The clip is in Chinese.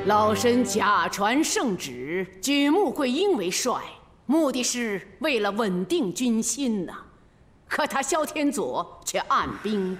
老身假传圣旨，举穆桂英为帅，目的是为了稳定军心呐。可他萧天佐却按兵